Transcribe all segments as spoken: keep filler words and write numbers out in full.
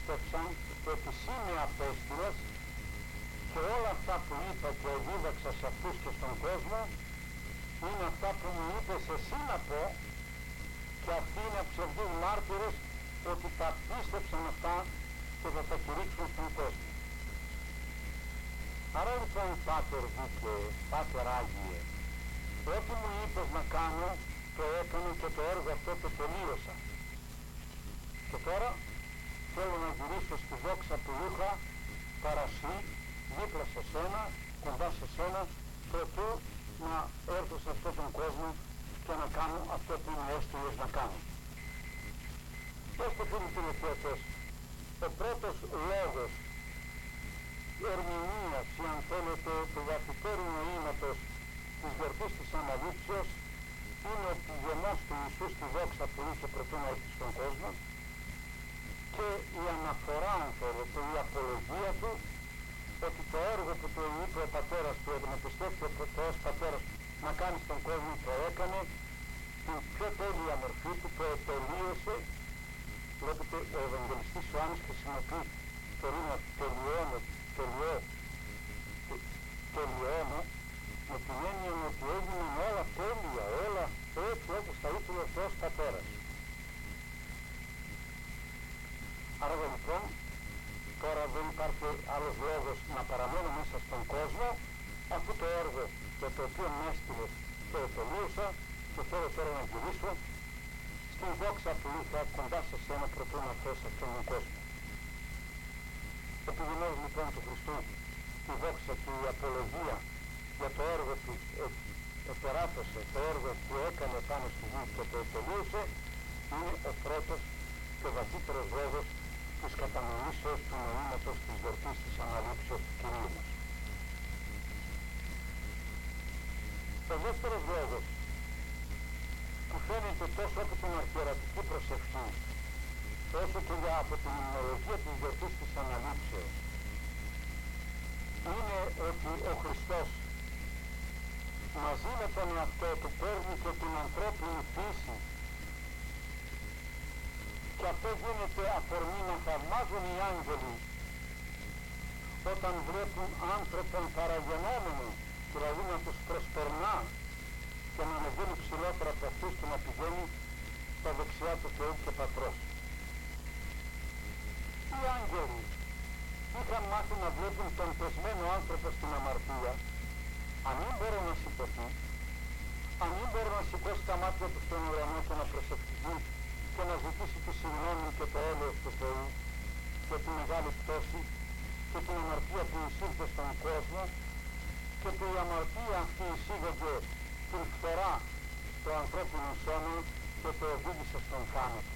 πίστεψαν ότι είμαι απέστειλας και όλα αυτά που είπα και δίδαξα σε αυτούς και στον κόσμο είναι αυτά που μου είπες εσύ να πω, και αυτοί είναι ψευδοί μάρτυρες ότι τα πίστεψαν αυτά και θα τα κηρύξουν στον κόσμο. Άρα λοιπόν, Πάτερ δίκαιε, Πάτερ Άγιε, ό,τι μου είπες να κάνω το έκανα και το έργο αυτό το τελείωσα. Και τώρα θέλω να γυρίσω στη δόξα που είχα παρασύ δίπλα σε σένα, κοντά σε σένα, προτού να έρθω σε αυτόν τον κόσμο και να κάνω αυτό που είναι έστειλες να κάνω. Έστε φίλοι τηλεθεατές, ο πρώτος λόγος ερμηνείας, ή αν θέλετε, του βαθυτέρου νοήματος της γιορτής της Αναλήψεως είναι ο πηγενός του Ιησού στη δόξα που είχε προτού να έρθει στον κόσμο και η αναφορά, αν θέλετε, η απολογία του ότι το έργο που του είπε ο πατέρας του, ότι να πιστεύει ο Θεός πατέρας να κάνει στον κόσμο, το έκανε στην πιο τέλεια μορφή του, το τελείωσε. Βλέπετε, ο Ευαγγελιστής Ιωάννης χρησιμοποιεί το ρήμα τελειώνω, τελειώ, τελειώνω, με την έννοια ότι έγιναν όλα τέλεια, όλα έτσι όπως τα ήθελε ο Θεός πατέρας. Άρα λοιπόν, τώρα δεν υπάρχει άλλος λόγος να παραμένω μέσα στον κόσμο, αφού το έργο για το οποίο με έστειλε το τελείωσα και θέλω τώρα να γυρίσω στην δόξα που είχα κοντά σε σένα προτού να έρθω σε αυτόν τον κόσμο. Επιγενώς λοιπόν του Χριστού τη δόξα και η απολογία για το έργο που επεράτωσε, το έργο που έκανε πάνω στη γη και το τελείωσε, είναι ο πρώτος και βαθύτερος λόγος της κατανοήσεως του νοήματος της γιορτής της Αναλήψεως του Κυρίου μας. Ο δεύτερος λόγος, που φαίνεται τόσο από την αρχιερατική προσευχή όσο και από την υμνολογία της γιορτής της Αναλήψεως, είναι ότι ο Χριστός μαζί με τον εαυτό του παίρνει και την ανθρώπινη φύση, και αυτό γίνεται αφορμή να θαυμάζουν οι άγγελοι όταν βλέπουν άνθρωπον παραγενόμενο, δηλαδή να τους προσπερνά και να ανεβαίνει ψηλότερα από αυτούς και να πηγαίνει στα δεξιά του Θεού και Πατρός. Οι άγγελοι είχαν μάθει να βλέπουν τον πεσμένο άνθρωπο στην αμαρτία, αν μην μπορεί να σηκωθεί, αν μην μπορεί να σηκώσει τα μάτια του στον ουρανό και να προσευχηθεί και να ζητήσει τη συγγνώμη και το έλεος του Θεού και τη μεγάλη πτώση και την αμαρτία που εισήλθε στον κόσμο και που η αμαρτία αυτή εισήγαγε την φθορά στο ανθρώπινο σώμα και το οδήγησε στον θάνατο.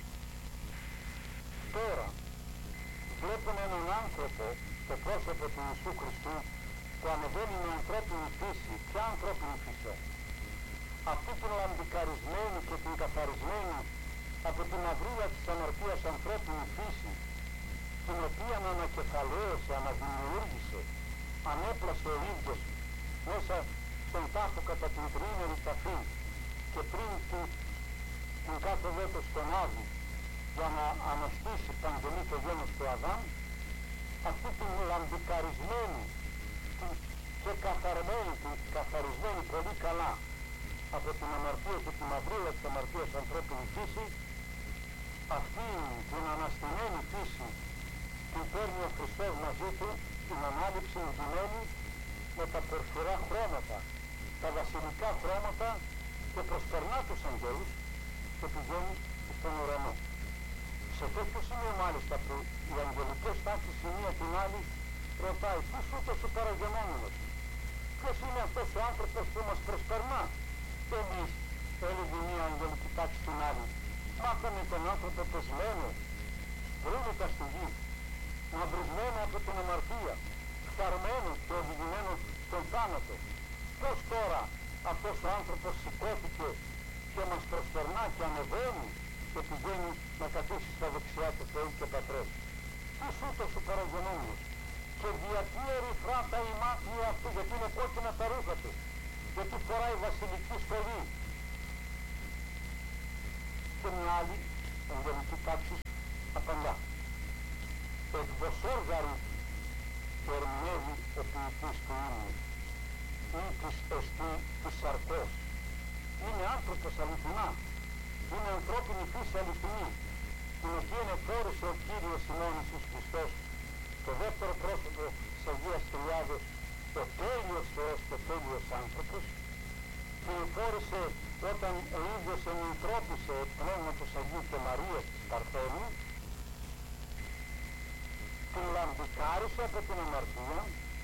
Τώρα βλέπουν έναν άνθρωπο στο πρόσωπο του Ιησού Χριστού που ανεβαίνει με ανθρώπινη φύση. Ποια ανθρώπινη φύση? Αυτή την λαμπικαρισμένη και την καθαρισμένη από την αυρία της αμαρτίας ανθρώπινη φύση, την οποία ανακεφαλαίωσε, αναδημιούργησε, ανέπλασε ο ίδιος μέσα στον τάφο κατά την τριήμερη ταφή και πριν την, την κάθοδό του στον Άδη για να αναστήσει παντελή το γένος του Αδάμ, αυτή την λαμπικαρισμένη την, και καθαρμένη, την καθαρισμένη πολύ καλά από την αμαρτία και την αυρία της αμαρτίας ανθρώπινη φύση, αυτή την αναστημένη φύση την παίρνει ο Χριστός μαζί του, την ανάληψη εντυμένη με τα πορφυρά χρώματα, τα βασιλικά χρώματα, και προσπερνά τους αγγέλους και πηγαίνει στον ουρανό. Σε τέτοιο σημείο μάλιστα που οι αγγελικές τάξεις η μία την άλλη ρωτάει, ποιος ούτως ο παραγενόμενος, ποιος είναι αυτός ο άνθρωπος που μας προσπερνά? Και εμείς, έλεγε μία αγγελική τάξη την άλλη, μάθαμε τον άνθρωπο πεσμένο, βρούμητα στη γη, μαυρισμένο από την αμαρτία, φθαρμένο και οδηγημένο στον θάνατο. Πώς τώρα αυτός ο άνθρωπος σηκώθηκε και μας προσπερνά και ανεβαίνει και πηγαίνει να καθίσει στα δεξιά του Θεού και Πατρός? Ποιος ούτως ο παραγενόμενος? Και γιατί ερυθρά τα ημάτια αυτού? Γιατί είναι κόκκινα τα ρούχα του? Γιατί φοράει βασιλική στολή? Και μια άλλη αγγελική τάξη απαντά, Χριστού είναι, ή της εστί της σαρκός. Είναι άνθρωπος αληθινά, είναι ανθρώπινη φύση αληθινή, την οποία εφόρησε ο Κύριος ημών Ιησούς Χριστός, το δεύτερο πρόσωπο της Αγίας Τριάδος, ο τέλειος Θεός και ο τέλειος άνθρωπος, την εφόρησε όταν ο ίδιος ενυντρόπισε εκ Πνεύματος Αγίου και Μαρίας της Παρθένου, την λαμπικάρισε από την αμαρτία,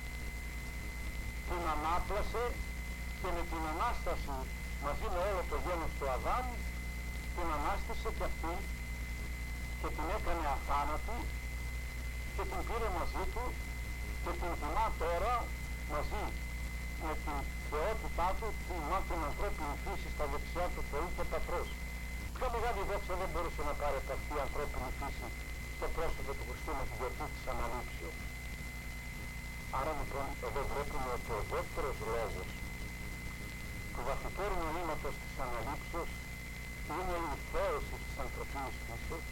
την ανάπλασε και με την Ανάσταση μαζί με όλο το γένος του Αδάμ την ανάστησε και αυτή και την έκανε αθάνατη και την πήρε μαζί του και την τιμά τώρα μαζί με την θεότητά του, τιμά την ανθρώπινη φύση στα δεξιά του Θεού και Πατρός. Πιο μεγάλη δόξα δεν μπορούσε να πάρει από αυτή η ανθρώπινη φύση στο πρόσωπο του Χριστού με τη γιορτή της Αναλήψεως. Άρα λοιπόν εδώ βλέπουμε ότι ο δεύτερος λόγος του βαθύτερου νοήματος της Αναλήψεως είναι η θέωση της ανθρωπίνης φύσης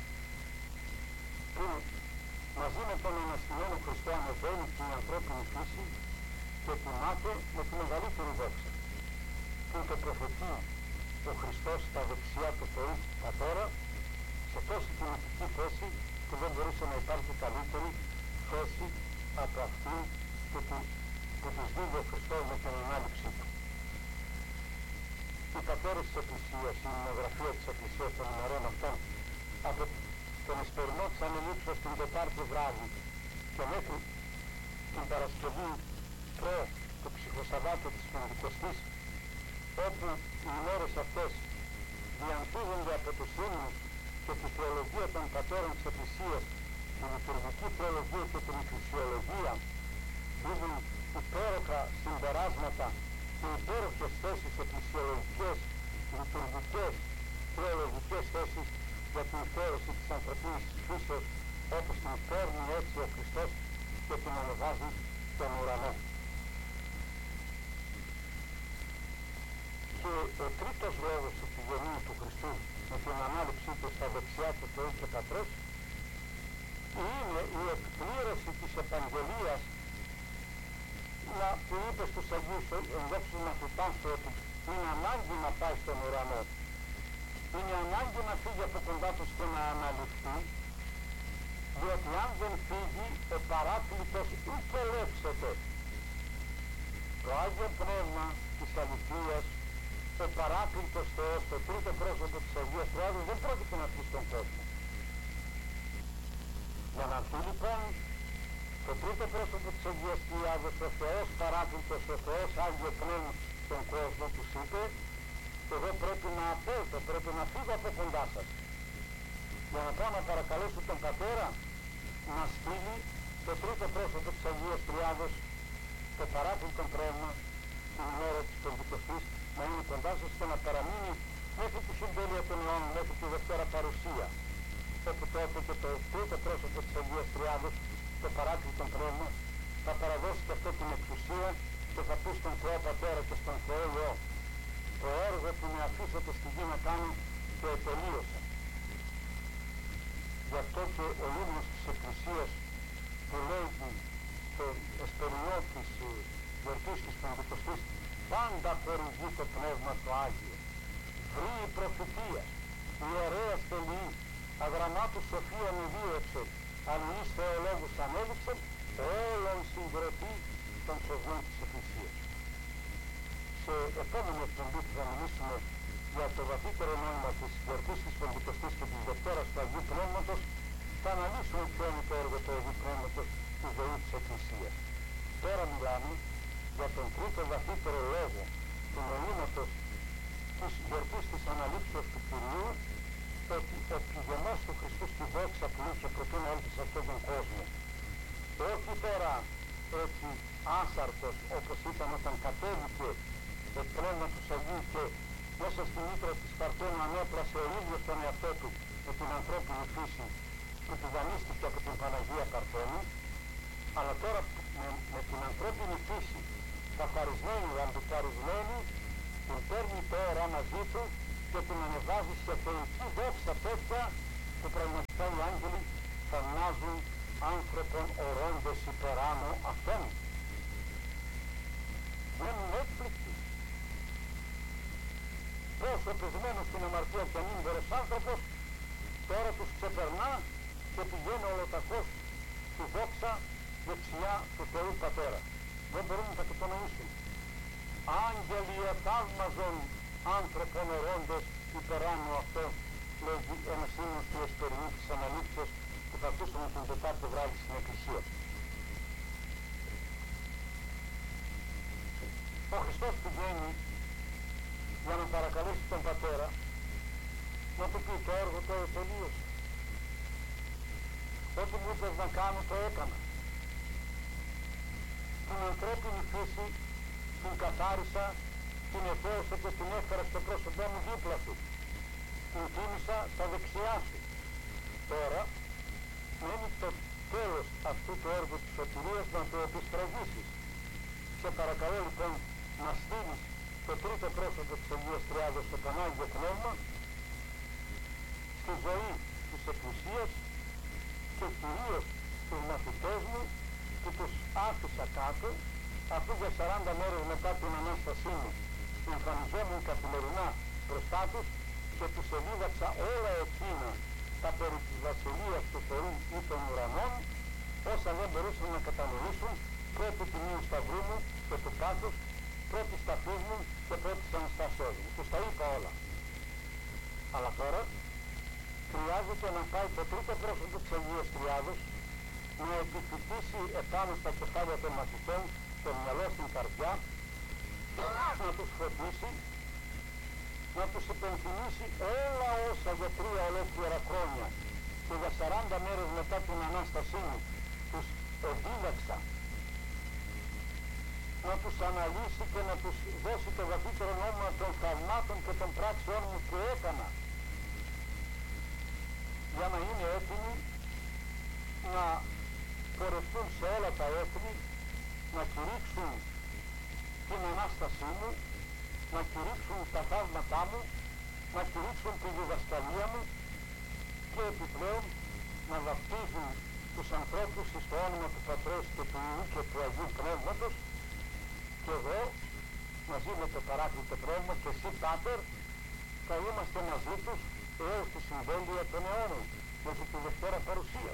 που μαζί με τον αναστημένο Χριστό ανεβαίνει την ανθρώπινη φύση και τιμάται με τη μεγαλύτερη δόξα που τοποθετεί ο Χριστός στα δεξιά του Θεού Πατέρα σε τόση τιμητική θέση που δεν μπορούσε να υπάρχει καλύτερη θέση από αυτή που, που, που της δίδει ο Χριστός με την ανάληψή του. Οι πατέρες της Εκκλησίας, η μονογραφία της Εκκλησίας των ημερών αυτών από τον εσπερινό της Αναλήψεως την Τετάρτη βράδυ και μέχρι την Παρασκευή προ το ψυχοσαββάτο της Πεντηκοστής, όπου οι ημέρες αυτές διαμφίγονται από τους ύμνους και τη θεολογία των πατέρων της Εκκλησίας, τη λειτουργική θεολογία και την εκκλησιολογία, δίνουν υπέροχα συμπεράσματα και υπέροχες θέσεις εκκλησιολογικές, λειτουργικές, θεολογικές θέσεις για την θέωση της ανθρωπίνης φύσεως, όπως την παίρνει έτσι ο Χριστός και την ανεβάζει στον ουρανό. Και ο τρίτος λόγος του πηγενίου του Χριστού με την ανάληψή του στα δεξιά του Θεού και Πατρός είναι η εκπλήρωση της επαγγελίας να, που είπε στους Αγίους ενδόξους μαθητάς του ότι είναι ανάγκη να πάει στον ουρανό, είναι ανάγκη να φύγει από κοντά τους και να αναλυφθεί, διότι αν δεν φύγει ο παράκλητος ούτε ελεύσεται. Το Άγιο Πνεύμα της αληθείας, ο παράκλητος Θεός, το τρίτο πρόσωπο της Αγίας Τριάδος δεν πρόκειται να πει στον κόσμο. Για να πει λοιπόν το τρίτο πρόσωπο της Αγίας Τριάδος, ο Θεός παράκλητος, ο Θεός Άγιο Πνεύμα στον κόσμο, τους είπε, εγώ πρέπει να απέλθω, πρέπει να φύγω από κοντά σας για να πάω να παρακαλέσω τον Πατέρα να στείλει το τρίτο πρόσωπο της Αγίας Τριάδος, το παράκλητο Πνεύμα, την ημέρα της Πεντηκοστής, να είναι κοντά σας και να παραμείνει μέχρι τη συντέλεια των αιώνων, μέχρι τη Δευτέρα Παρουσία, όπου τότε και το τρίτο πρόσωπο της Αγίας Τριάδος, το παράκλητο Πνεύμα, θα παραδώσει και αυτό την εξουσία και θα πει στον Θεό Πατέρα και στον Θεό Υιό, το έργο που με αφήσατε στη γη να κάνω το ετελείωσα. Γι' αυτό και ο ύμνος της Εκκλησίας που λέγει στο εσπερινό της γιορτής της Πεντηκοστής, πάντα χορηγεί το Πνεύμα το Άγιο, βρει η προφητεία, ιερέας τελειή, αγραμμάτου σοφία με δίωξε, αλληλείς θεολόγους ανέδειξε, όλων συγκροτεί των σοβιών της Εκκλησίας. Σε επόμενη εκπομπή που θα μιλήσουμε για το βαθύτερο νόημα της γιορτής της Πεντηκοστής και της Δευτέρας του Αγίου Πνεύματος, θα αναλύσουμε ποιο είναι το έργο του Αγίου Πνεύματος στη ζωή της Εκκλησίας. Τώρα μιλάμε για τον τρίτο βαθύτερο λόγο του νοήματος της γιορτής της Αναλήψεως του Κυρίου, ότι ο πηγενός του Χριστού στη δόξα που είχε προτού να έλθει σε αυτόν τον κόσμο. Όχι τώρα έτσι άσαρτος όπως ήταν όταν κατέβηκε το πνεύμα του Αγίου και μέσα στη μήτρα της Παρθένου ανέπλασε ο ίδιος τον εαυτό του με την ανθρώπινη φύση που του δανείστηκε από την Παναγία Παρθένου, αλλά τώρα με, με την ανθρώπινη φύση καθαρισμένη, λαμπικαρισμένη, την παίρνει τώρα μαζί του και την ανεβάζει σε θεϊκή δόξα τέτοια που πραγματικά οι άγγελοι θαυμάζουν άνθρωπον ορώντες υπεράνω αυτόν. μένουν έκπληκτοι. Πόσο πεσμένος στην αμαρτία και ανήμβερος άνθρωπος, τώρα τους ξεπερνά και πηγαίνει ολοταχώς στη δόξα δεξιά του Θεού Πατέρα. Δεν μπορούν να τα κατανοήσουν. Άγγελοι εταύμαζον άνθρωπον ορώντες υπεράνω αυτό, λέγει ένας ύμνος του εσπερινού της Αναλήψεως που θα ακούσαμε την Τετάρτη βράδυ στην Εκκλησία. Ο Χριστός πηγαίνει για να παρακαλέσει τον Πατέρα να του πει το έργο το τελείωσε. Ό,τι μου είπες να κάνω το έκανα. Την ανθρώπινη φύση την καθάρισα, την εθέωσα και την έφερα στο πρόσωπό μου δίπλα σου. Την τίμησα στα δεξιά σου. Τώρα μένει το τέλος αυτού του έργου της σωτηρίας να το επιστραγήσεις. Σε παρακαλώ λοιπόν να στείλεις το τρίτο πρόσωπο της Αγίας Τριάδος, το Πανάγιο Πνεύμα, στη ζωή της Εκκλησίας και κυρίως τους μαθητές μου που τους άφησα κάτω, αφού για σαράντα μέρες μετά την Ανάστασή μου εμφανιζόμουν καθημερινά μπροστά τους και τους εδίδαξα όλα εκείνα τα περί της Βασιλείας του Θεού ή των ουρανών, όσα δεν μπορούσαν να κατανοήσουν, πρώτη τιμίου σταυρού μου και του πάθους, πρώτη σταθής μου και πρώτης Αναστάσεως μου. Τους τα είπα όλα. Αλλά τώρα χρειάζεται να πάει το τρίτο πρόσωπο της Αγίας Τριάδος να επιφυτίσει επάνω στα κεφάλια των μαθητών, στο μυαλό, στην καρδιά, να τους φωτίσει, να τους υπενθυμίσει όλα όσα για τρία ολόκληρα χρόνια και για σαράντα μέρες μετά την Ανάστασή μου τους εδίδαξα, να τους αναλύσει και να τους δώσει το βαθύτερο νόημα των θαυμάτων και των πράξεών μου που έκανα, για να είναι έτοιμοι να πορευτούν σε όλα τα έθνη, να κηρύξουν την Ανάστασή μου, να κηρύξουν τα θαύματά μου, να κηρύξουν τη διδασκαλία μου και επιπλέον να βαπτίζουν τους ανθρώπους στο όνομα του Πατρός και του Υιού και του Αγίου Πνεύματος, και εγώ μαζί με το Παράκλητο Πνεύμα και εσύ Πάτερ θα είμαστε μαζί τους έως τη συμβέλεια των αιώνων, μέχρι τη Δευτέρα Παρουσία.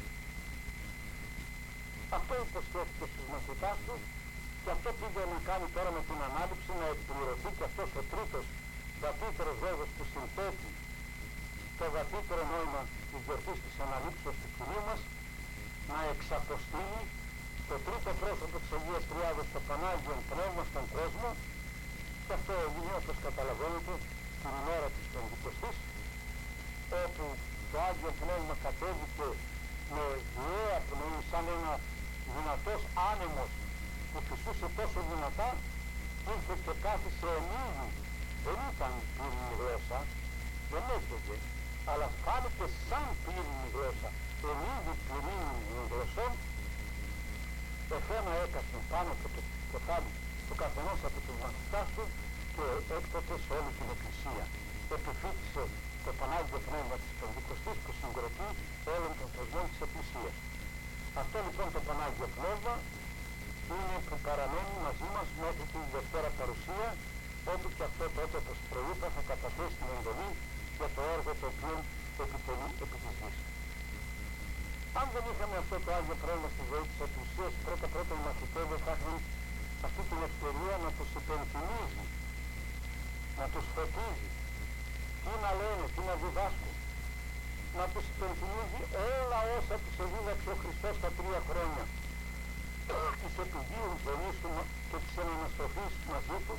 Αυτό υποσχέθηκε στους μαθητάς του και αυτό πήγε να κάνει τώρα με την ανάληψη, να εκπληρωθεί και αυτός ο τρίτος βαθύτερος λόγος που συνθέτει το βαθύτερο νόημα της γιορτής της Αναλήψεως του Κυρίου μας, να εξαποστείλει το τρίτο πρόσωπο της Αγίας Τριάδος, το Πανάγιον Πνεύμα στον κόσμο, και αυτό έγινε, όπως καταλαβαίνετε, την ημέρα της Πεντηκοστής, όπου το Άγιο Πνεύμα κατέβηκε με βιαία πνοή, σαν ένα δυνατός άνεμος που φυσούσε τόσο δυνατά, ήρθε και κάθισε ενίδη. Δεν ήταν πύρινη γλώσσα, δεν έφυγε, αλλά φάνηκε σαν πύρινη γλώσσα, ενίδη πυρήνων γλωσσών, εφένα έκασε πάνω από το κεφάλι του καθενός από τους μαθητάς του και έκτοτε σε όλη την Εκκλησία. Επιφύτησε το Πανάγιο Πνεύμα της Πεντηκοστής που συγκροτεί όλων των θεσμών της Εκκλησίας. Αυτό λοιπόν το Πανάγιο Πνεύμα είναι που παραμένει μαζί μας μέχρι την Δευτέρα Παρουσία, όπου και αυτό τότε, όπως προείπα, θα καταθέσει την εντολή για το έργο το οποίο επιτελεί επί της γης. Αν δεν είχαμε αυτό το Άγιο Πνεύμα στη ζωή της Εκκλησίας, πρώτα πρώτα οι μαθητές δεν θα είχαν αυτή την ευκαιρία να τους υπενθυμίζει, να τους φωτίζει, τι να λένε, τι να διδάσκουν, να τους υπενθυμίζει όλα όσα τους εδίδαξε ο Χριστός τα τρία χρόνια της επιγείων ζωής του και της αναστροφής μαζί του,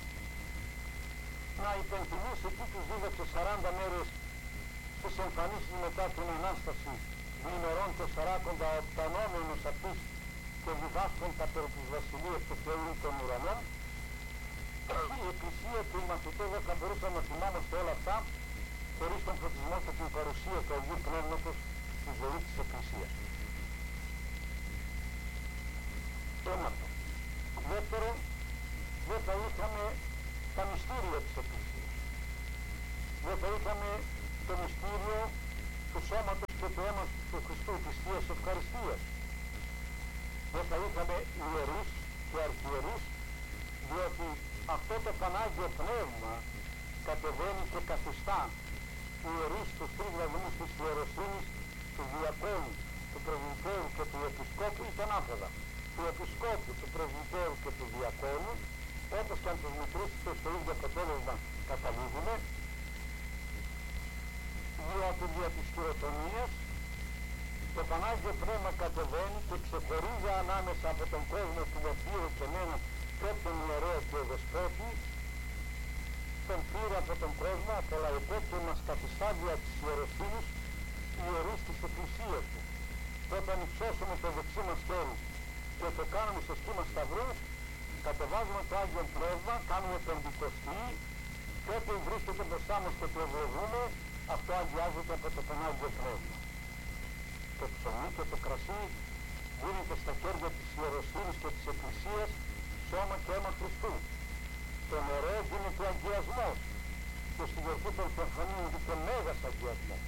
να υπενθυμίσει τι τους δίδαξε σαράντα μέρες στις εμφανίσεις μετά την Ανάσταση, ημερών τεσσαράκοντα οπτανόμενος αυτής και διδάσκοντα περί της Βασιλείας του Θεού των ουρανών. Η Εκκλησία και οι μαθητές δεν θα μπορούσαν να θυμάμαστε όλα αυτά χωρίς τον φωτισμό και την παρουσία του Αγίου Πνεύματος στη ζωή της Εκκλησίας. Ένατο. Δεύτερο, δεν θα είχαμε τα μυστήρια της Εκκλησίας. Δεν θα είχαμε το μυστήριο του σώματος και του αίματος του Χριστού, της Θείας Ευχαριστίας. Δεν θα είχαμε ιερείς και αρχιερείς διότι αυτό το Πανάγιο Πνεύμα κατεβαίνει και καθιστά ιερείς τους τρεις βαθμούς της ιεροσύνης, του διακόνου, του πρεσβυτέρου και του επισκόπου ή τον άποδα, του επισκόπου, του πρεσβυτέρου και του διακόνου, όπως και αν τους μετρήσει και στο ίδιο αποτέλεσμα καταλήγουμε, διότι δια της χειροτονίας το Πανάγιο Πνεύμα κατεβαίνει και ξεχωρίζει ανάμεσα από τον κόσμο του Βαπτίου και μένα και τον ιερέα και δεσπότη, τον πήρε από τον κόσμο, από λαϊκό και μας καθιστά δια της ιεροσύνης ιερείς της Εκκλησίας του. Και όταν υψώσουμε το δεξί μας χέρι και το κάνουμε στο σχήμα σταυρού, κατεβάζουμε το Άγιο Πνεύμα, κάνουμε πεντηκοστή και ό,τι βρίσκεται μπροστά μας και το ευλογούμε, αυτό αγιάζεται από το Πανάγιο Πνεύμα. Το ψωμί και το κρασί δίνεται στα χέρια της ιεροσύνης και της Εκκλησίας σώμα και αίμα Χριστού. Το νερό γίνεται αγιασμός και στη γιορτή των Θεοφανίων γίνεται μέγας αγιασμός.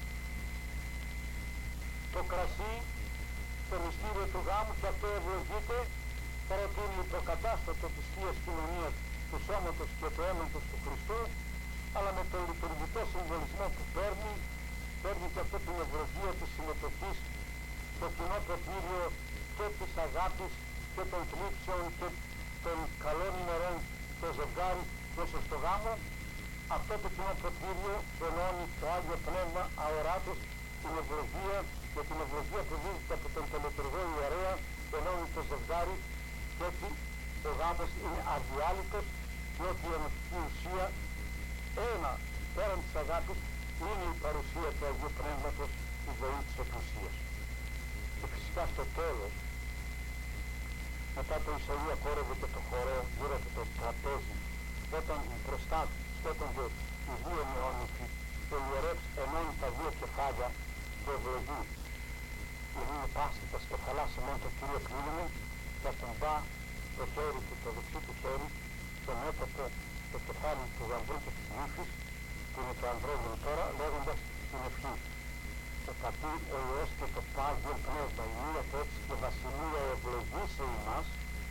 Το κρασί, το μυστήριο του γάμου, και αυτό ευλογείται παρότι είναι υποκατάστατο της Θείας Κοινωνίας του σώματος και του αίματος του Χριστού, αλλά με τον λειτουργικό συμβολισμό που παίρνει, παίρνει και αυτό την ευλογία της συμμετοχής στο κοινό ποτήριο και της αγάπης και των θλίψεων και των καλών ημερών στο ζευγάρι μέσα στο γάμο. Αυτό το κοινό ποτήριο ενώνει το Άγιο Πνεύμα αοράτος, την ευλογία και την ευλογία που δίνεται από τον τελετουργό ιερέα, ενώνει το ζευγάρι και έτσι ο γάμος είναι αδιάλειτος, διότι η ενωτική ουσία ένα πέραν της αγάπης είναι η παρουσία του Αγίου Πνεύματος στη ζωή της Εκκλησίας. Και φυσικά στο τέλος, μετά το Ισαΐα χόρευε το χορό γύρω από το τραπέζι, όταν μπροστά στέκονται οι δύο νεόνυφοι, ο ιερεύς ενώνει τα δύο κεφάλια και ευλογεί. Είναι πάστη τα σκεφαλάσαι μόνο το Κύριο κλείνουμε και ακουμπά το χέρι του, το δεξί του χέρι, στο μέτωπο το κεφάλι του γαμβρού και της νύφης, που είναι το ανδρόγυνο τώρα, λέγοντας την ευχή. Το πατή ο Υιός και το Άγιο Πνεύμα, η μία έτσι και βασιλεία ευλογήσε ημάς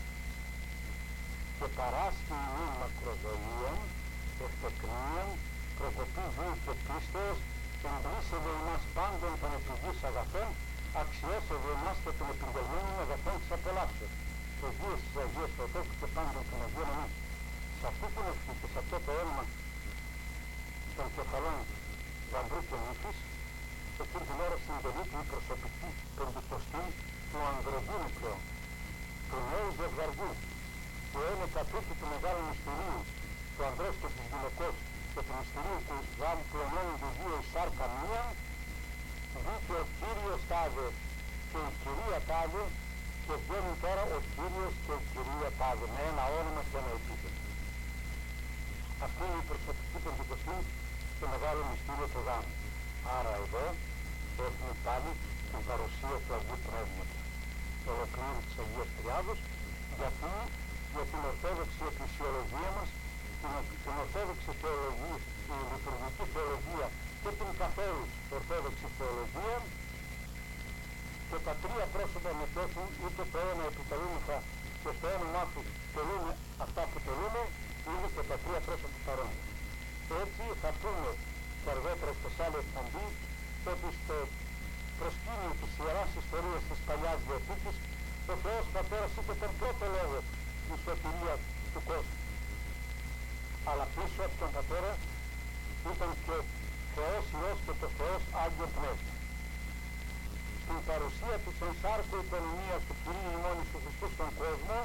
και παράσχει ημίν μακροζωίαν, ευτεκνίαν, προκοπή βίου και πίστεως, εμπλήσευε ημάς πάντων των επιγείς αγαθών, αξιώσευε ημάς και των επιγγελμένων αγαθών της απολαύσεως. Αγίες της Αγίας Πρωτόκου και πάντων των Αγίων εμείς. Σε αυτή την ευχή και σε αυτό το όνομα των κεφαλών γαμβρού και νύφης, εκείνη την ώρα συντελεί την προσωπική πεντηκοστή του ανδρογίνου πλέον, του νέου ζευγαριού, που είναι κατοίκη του μεγάλου μυστηρίου, του ανδρός και της γυναικός και του μυστηρίου του γάμου που ενώνονται δύο η σάρκα μία, βγήκε ο Κύριος τάδε και η Κυρία τάδε και βγαίνουν τώρα ο Κύριος και η Κυρία τάδε με ένα όνομα και ένα επίθετο. Αυτή είναι η προσωπική πεντηκοστή στο μεγάλο μυστήριο του γάμου. Άρα εδώ έχουμε πάλι την παρουσία του Αγίου Πνεύματος. Το ολοκλήρου της Αγίας Τριάδος, γιατί για την Ορθόδοξη Εκκλησιολογία μας, την, την Ορθόδοξη Θεολογία, την Λειτουργική Θεολογία και την καθόλου Ορθόδοξη Θεολογία, και τα τρία πρόσωπα μετέχουν, είτε το ένα επιτελούμεθα και στο όνομά του τελούμε αυτά που τελούμε, είναι και τα τρία πρόσωπα παρόντα. Έτσι θα πούμε και αργότερα στο άλλο εκπομπή ότι στο προσκήνιο της Ιεράς Ιστορίας της Παλιάς Διαθήκης ο Θεός Πατέρας είπε τον πρώτο λόγο της σωτηρίας του κόσμου. Αλλά πίσω από τον Πατέρα ήταν και Θεός Υιός και το Θεός Άγιο Πνεύμα. Στην παρουσία της ενσάρκου οικονομίας του Κυρίου ημών Ιησού Χριστού στον κόσμο,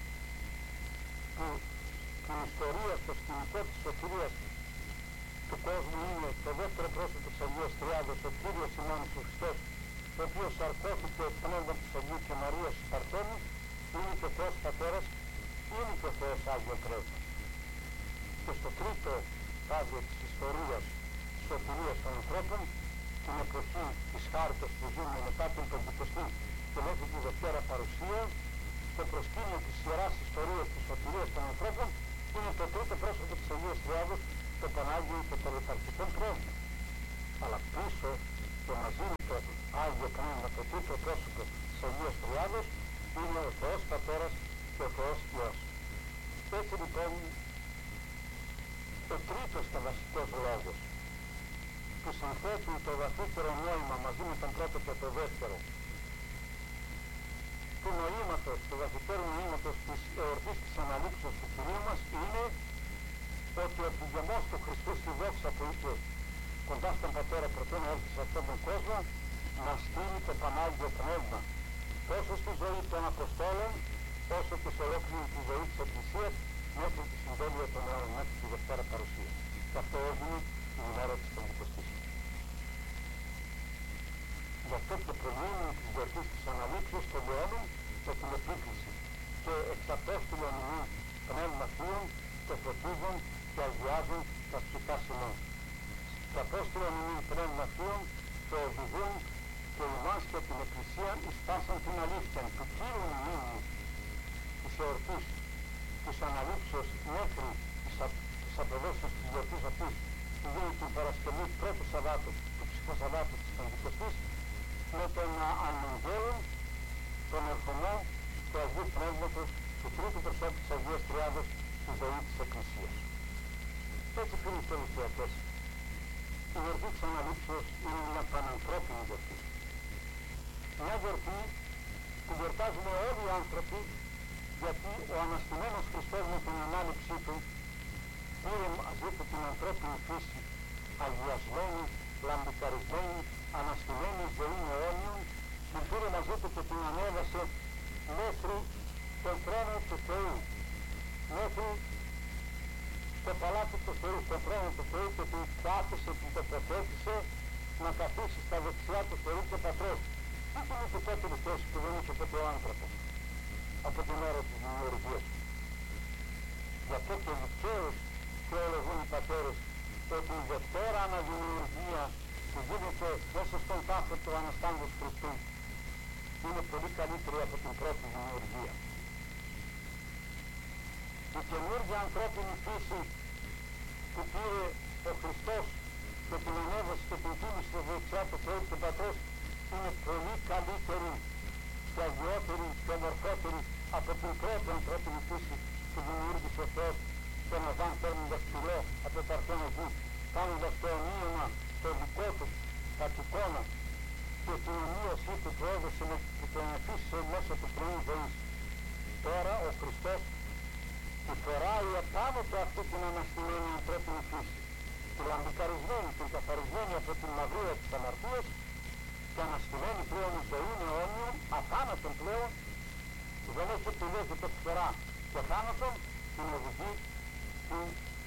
που την ιστορία στο σκηνικό της σωτηρίας του κόσμου είναι το δεύτερο πρόσωπο της Αγίας Τριάδος, ο Κύριος ημών Ιησούς Χριστός, ο οποίος σαρκώθηκε πνεύμα της Αγίου και Μαρίας της Παρθένου, είναι και ο Θεός Πατέρας, είναι και ο Θεός Άγιο Πνεύμα. Και στο τρίτο στάδιο της ιστορίας της σωτηρίας των ανθρώπων, την εποχή της χάριτος που ζούμε μετά την Πεντηκοστή και μέχρι τη Δευτέρα Παρουσία, το προσκήνιο της Ιεράς Ιστορίας της σωτηρίας των ανθρώπων είναι το τρίτο πρόσωπο της Αγίας Τριάδος, το Πανάγιο και το Λεταρχικό Πνεύμα. Αλλά πίσω και μαζί με το Άγιο Πνεύμα, το τρίτο πρόσωπο της Αγίας Τριάδος, είναι ο Θεός Πατέρας και ο Θεός Υιός. Έτσι λοιπόν ο τρίτος και βασικός λόγος που συνθέτει το βαθύτερο νόημα μαζί με τον πρώτο και το δεύτερο του νοήματος, του βαθύτερου νοήματος της εορτής της Αναλήψεως του Κυρίου μας είναι ότι ο πηγεμός του Χριστού στη δόξα που είχε κοντά στον Πατέρα προτού να έρθει σε αυτόν τον κόσμο να στείλει το Πανάγιο Πνεύμα τόσο στη ζωή των Αποστόλων όσο και σε ολόκληρη τη ζωή της Εκκλησίας μέχρι τη συντέλεια των αιώνων, μέχρι τη Δευτέρα Παρουσία. Και αυτό έγινε την ημέρα της Πεντηκοστής. Γι' αυτό και προμείνουν της γιορτής της Αναλήψεως τελειώνουν με την επίκληση και εξ Απόστηλων ημών Πνεύμα Θείων και φωτίζουν και αγιάζουν τα ψυχά σημών. Και Απόστηλων ημών Πνεύμα Θείων και οδηγούν και εμάς και την Εκκλησία εις πάσαν την αλήθεια του κύριου μνήμου της εορτής της Αναλήψεως μέχρι της αποδόσεως της γιορτής αυτής που γίνει την Παρασκευή πρώτου Σαββάτου του ψυχοσαββάτου της Πεντηκοστής με τον αναγγέλων τον ερχομό του Αγίου Πνεύματος του τρίτου προσώπου της Αγίας Τριάδος στη ζωή της Εκκλησίας. Έτσι φίλοι και θεατές, η γιορτή της Αναλήψεως είναι μια πανανθρώπινη γιορτή. Μια γιορτή που γιορτάζουμε όλοι οι άνθρωποι γιατί ο αναστημένος Χριστός με την ανάληψή του πήρε μαζί του την ανθρώπινη φύση αγιασμένη, λαμπικαρισμένη, αναστημένη ζωή αιώνιων, την πήρε μαζί του και την ανέβασε μέχρι τον θρόνο του Θεού, μέχρι το παλάτι του Θεού, στον θρόνο του Θεού και την κάθισε, την τοποθέτησε να καθίσει στα δεξιά του Θεού και Πατρός. Τι την υπηκότερη θέση που δεν είχε ποτέ ο άνθρωπος από την ώρα της δημιουργίας. Γι' αυτό και δικαίως θεολογούν οι πατέρες ότι η Δευτέρα Αναδημιουργία που γίνεται μέσα στον τάφο του Αναστάντος Χριστού είναι πολύ καλύτερη από την πρώτη δημιουργία. Η καινούργια ανθρώπινη φύση που πήρε ο Χριστός και την ανέβαση και την κίνηση στο δεξιά του Θεού και Πατρός είναι πολύ καλύτερη και αγιότερη και ομορφότερη από την πρώτη ανθρώπινη φύση που δημιούργησε ο Θεός τον Αδάμ παίρνοντας πυλό από το Παρθένο Γη, κάνοντας το ομοίωμα το δικό του κατ' εικόνα και την ομοίωσή του που έδωσε και τον αφήσε μέσα του πρωί ζωής. Τώρα ο Χριστός που φοράει επάνω του αυτή την αναστημένη ανθρώπινη φύση, τη λαμπικαρισμένη, την καθαρισμένη από την μαυρία της αμαρτίας και αναστημένη πλέον ζωή αιώνιων, αθάνατον πλέον, που δεν έχει επιλέγει το φορά και θάνατον, την οδηγεί την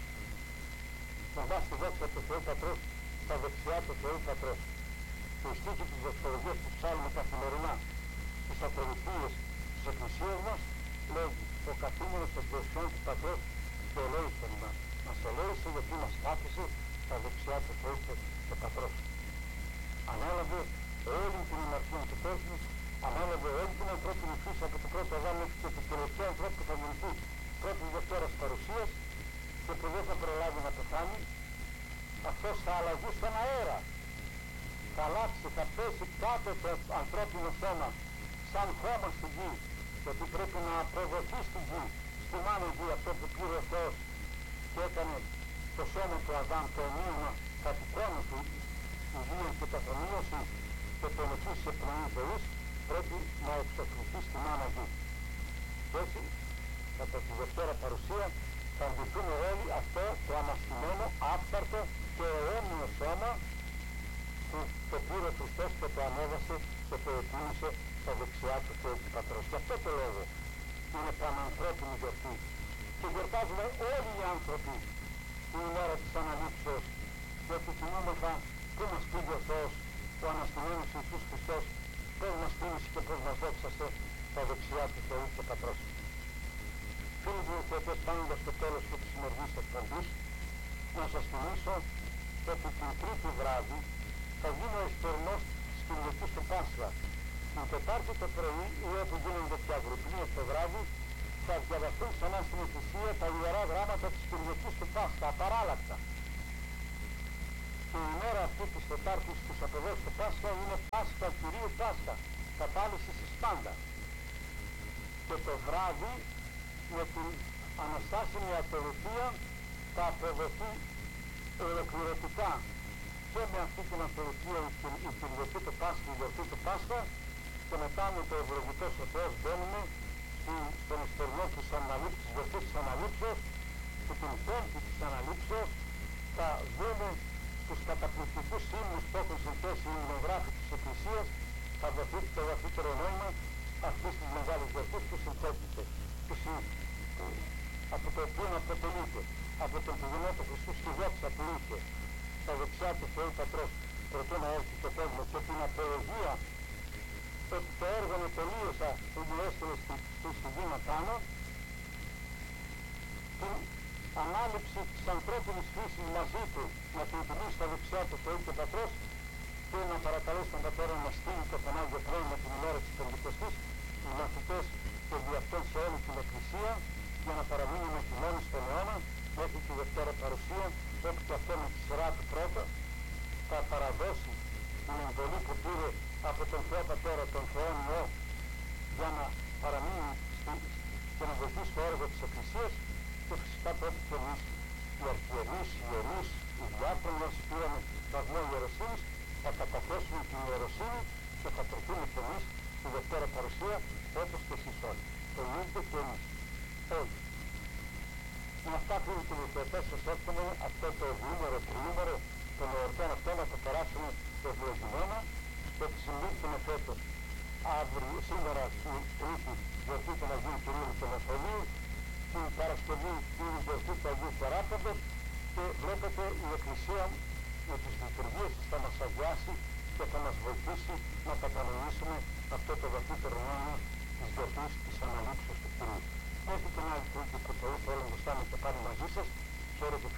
κοντά στη δόξα του Θεού Πατρός, στα δεξιά του Θεού Πατρός. Το στίχη της δοξολογίας του ψάλμου καθημερινά στις ακολουθίες της Εκκλησίας μας λέγει ο καθήμενος των δεξιών του Πατρός και ελέησον μας. Μας ελέησε γιατί μας κάθισε στα δεξιά του Θεού και Πατρός. Ανέλαβε όλη την αμαρτία του κόσμου, ανέλαβε όλη την ανθρώπινη φύση από το πρώτο Αδάμ μέχρι και το τελευταίο ανθρώπου που θα γεννηθεί πρώτης Δευτέρας Παρουσίας και που δεν θα προλάβει να πεθάνει. Αυτός θα αλλαγεί στον αέρα, θα αλλάξει, θα πέσει κάτω το ανθρώπινο σώμα σαν χώμα στη γη, γιατί πρέπει να προδοθεί στη γη, στη μάνα γη, αυτό που πήρε ο Θεός και έκανε το σώμα του Αδάμ, το ομοίωμα κατ' εικόνα του, υγεία και καθομοίωση και τον εφήσει πνοή ζωής, πρέπει να εξοφληθεί στη μάνα γη. Και έτσι, κατά τη Δευτέρα Παρουσία, θα αντιθούμε όλοι αυτό το αναστημένο, άφθαρτο και αιώνιο σώμα που το πήρε ο Χριστός και το ανέβασε και το εκκίνησε στα δεξιά του Θεού του Πατρός. Γι' αυτό το λόγο είναι πανανθρώπινη γιορτή και γιορτάζουμε όλοι οι άνθρωποι την ημέρα της Αναλήψεως, γιατί θυμόμεθα πού μας πήγε ο Θεός, ο αναστημένος Ιησούς Χριστός, πώς μας τίμησε και πώς μας δόξασε στα δεξιά του Θεού και Πατρός. Φίλοι μου θεατές, φτάνοντας στο τέλος του της σημερινής εκπομπής, να σας θυμίσω ότι την τρίτη βράδυ θα γίνει ο ειστερνός της Κυριακής του Πάσχα. Την Τετάρτη το πρωί ή όπου γίνονται και αγρυπνίες το βράδυ, θα διαβαστούν ξανά στην Εκκλησία τα ιερά γράμματα της Κυριακής του Πάσχα, απαράλλακτα. Και η ημέρα αυτή της Τετάρτης της αποδόσης του Πάσχα είναι Πάσχα Κυρίου Πάσχα, κατάλυσης εις πάντα. Και το βράδυ με την αναστάσιμη ακολουθία θα αποδοθεί ολοκληρωτικά και με αυτή την ακολουθία η Κυριακή του Πάσχα, η γιορτή του Πάσχα, και μετά με το ευλογητός ο Θεός μπαίνουμε στον ιστορμό της αναλήψης, της γιορτής της Αναλήψεως, και την πέμπτη της Αναλήψεως θα δούμε στους καταπληκτικούς ύμνους που έχουν συνθέσει οι υμνογράφοι της Εκκλησίας, θα δοθεί το βαθύτερο νόημα αυτής της μεγάλης γιορτής που συνθέτηκε, που συν, από το οποίο αποτελείται, από τον πηγενό του Χριστού στη δόξα που είχε στα δεξιά του Θεού Πατρός προτού να έρθει το κόσμο, και την απολογία ότι το έργο με τελείωσα που μου έστειλε στη γη να κάνω, την ανάληψη της ανθρώπινης φύσης μαζί του να την τιμήσει στα δεξιά του Θεού και Πατρός, και να παρακαλέσει τον Πατέρα να στείλει το Πανάγιο Πνεύμα την ημέρα της Πεντηκοστής, τους μαθητές και δι' αυτόν σε όλη την Εκκλησία, για να παραμείνουμε χειμώνη στον αιώνα μέχρι τη Δευτέρα Παρουσία, όπου και αυτό με τη σειρά του πρώτα θα παραδώσει την εντολή που πήρε από τον Θεό Πατέρα, τον Θεό Υιό, για να παραμείνει και να βοηθήσει το έργο της Εκκλησίας, και φυσικά τότε και εμείς οι αρχιερείς, οι ιερείς, οι διάκονες πήραμε βαθμό ιεροσύνης, θα καταθέσουμε την ιεροσύνη και θα τρεχούμε και εμείς τη Δευτέρα Παρουσία, όπως και εσείς όλοι. Το ίδιο και εμείς. Όλοι. Με αυτά πριν την ιδιωτές σας εύχομαι αυτό το διήμερο, τριήμερο των εορτών αυτών να το περάσουμε ευλογημένα, και ότι συμπίπτουμε φέτος αύριο, σήμερα στην Τρίτη γιορτή του Αγίου Κυρίου του Μεσολίου, την Παρασκευή την γιορτή του Αγίου Παράποντος, και βλέπετε η Εκκλησία με τις λειτουργίες της θα μας αγιάσει και θα μας βοηθήσει να κατανοήσουμε αυτό το βαθύτερο νόημα της γιορτής της Αναλήψεως του Κυρίου. Μέχρι την άλλη Τρίτη που Θεού θέλω να στάμε και πάλι μαζί σας. Χαίρετε.